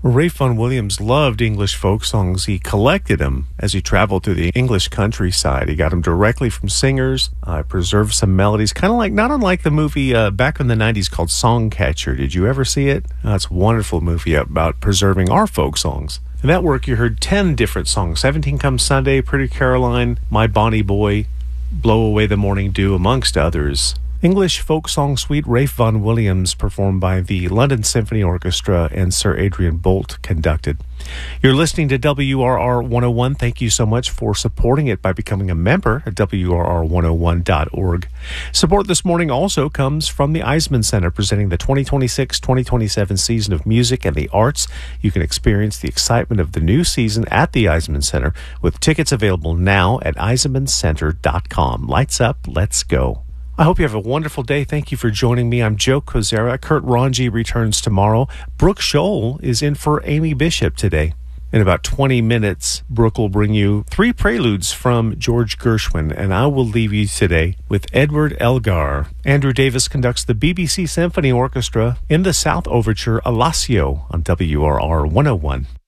Ralph Vaughan Williams loved English folk songs. He collected them as he traveled through the English countryside. He got them directly from singers, preserved some melodies, kind of like, not unlike the movie back in the 90s called Songcatcher. Did you ever see it? It's a wonderful movie about preserving our folk songs. In that work, you heard 10 different songs. 17 Come Sunday, Pretty Caroline, My Bonnie Boy, Blow Away the Morning Dew, amongst others. English folk song suite, Ralph Vaughan Williams, performed by the London Symphony Orchestra and Sir Adrian Boult conducted. You're listening to WRR 101. Thank you so much for supporting it by becoming a member at WRR101.org. Support this morning also comes from the Eisman Center, presenting the 2026-2027 season of music and the arts. You can experience the excitement of the new season at the Eisman Center with tickets available now at EismanCenter.com. Lights up, let's go. I hope you have a wonderful day. Thank you for joining me. I'm Joe Kozera. Kurt Ranji returns tomorrow. Brooke Scholl is in for Amy Bishop today. In about 20 minutes, Brooke will bring you 3 preludes from George Gershwin, and I will leave you today with Edward Elgar. Andrew Davis conducts the BBC Symphony Orchestra in the South Overture, Alassio, on WRR 101.